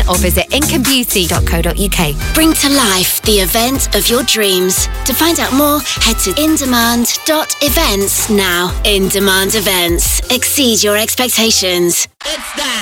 or visit incomebeauty.co.uk. Bring to life the event of your dreams. To find out more, head to indemand.events now. In Demand Events. Exceed your expectations. It's that